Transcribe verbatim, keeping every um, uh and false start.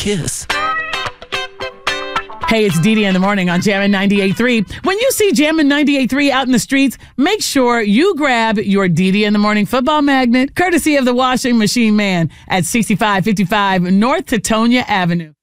kiss. Hey, it's Dee Dee in the morning on Jammin' ninety-eight point three. When you see Jammin' ninety-eight point three out in the streets, make sure you grab your Dee Dee in the morning football magnet, courtesy of the washing machine man at sixty-five fifty-five North Teutonia Avenue.